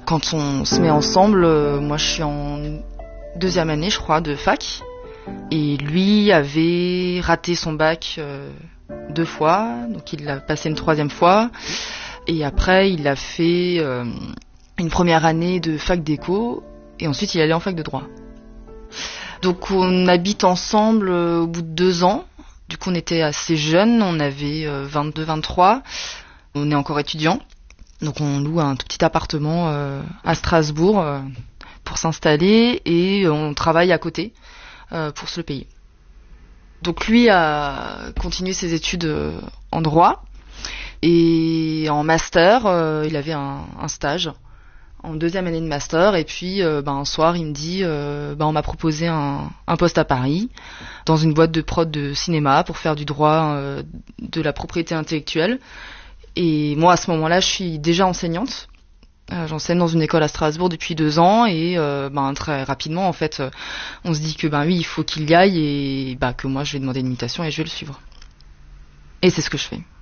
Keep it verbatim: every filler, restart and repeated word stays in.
Quand on se met ensemble, euh, moi je suis en deuxième année, je crois, de fac. Et lui avait raté son bac euh, deux fois, donc il l'a passé une troisième fois. Et après, il a fait euh, une première année de fac d'éco, et ensuite il est allé en fac de droit. Donc on habite ensemble euh, au bout de deux ans. Du coup on était assez jeunes, on avait euh, vingt-deux vingt-trois. On est encore étudiants. Donc on loue un tout petit appartement euh, à Strasbourg euh, pour s'installer et on travaille à côté euh, pour se le payer. Donc lui a continué ses études euh, en droit et en master, euh, il avait un, un stage en deuxième année de master et puis euh, ben, un soir il me dit euh, ben, on m'a proposé un, un poste à Paris dans une boîte de prod de cinéma pour faire du droit euh, de la propriété intellectuelle. Et moi, à ce moment-là, je suis déjà enseignante. Euh, j'enseigne dans une école à Strasbourg depuis deux ans et euh, ben, très rapidement, en fait, euh, on se dit que ben oui, il faut qu'il y aille et ben, que moi, je vais demander une mutation et je vais le suivre. Et c'est ce que je fais.